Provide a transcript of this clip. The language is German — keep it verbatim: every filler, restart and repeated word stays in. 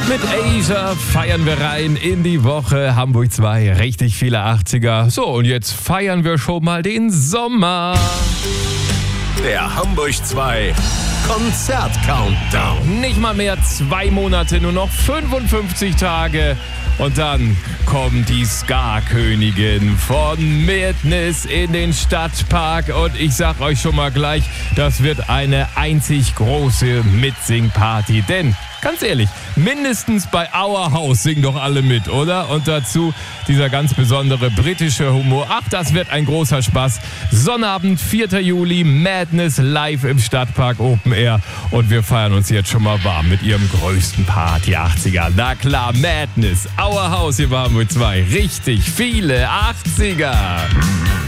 Mit Asia feiern wir rein in die Woche. Hamburg zwei, richtig viele achtziger. So, und jetzt feiern wir schon mal den Sommer. Der Hamburg zwei Konzert-Countdown. Nicht mal mehr zwei Monate, nur noch fünfundfünfzig Tage. Und dann kommt die Ska-Königin von Madness in den Stadtpark. Und ich sag euch schon mal gleich, das wird eine einzig große Mitsing-Party. Denn, ganz ehrlich, mindestens bei Our House singen doch alle mit, oder? Und dazu dieser ganz besondere britische Humor. Ach, das wird ein großer Spaß. Sonnabend, vierter Juli, Madness live im Stadtpark Open Air. Und wir feiern uns jetzt schon mal warm mit ihrem größten Party achtziger. Na klar, Madness, Our House hier bei Hamburg zwei. Richtig viele achtziger.